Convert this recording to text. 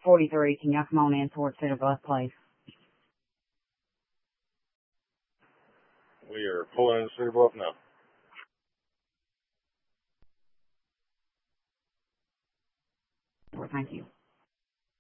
43. Can y'all come on in towards Cedar Bluff, please? We are pulling into Cedar Bluff now. Thank you.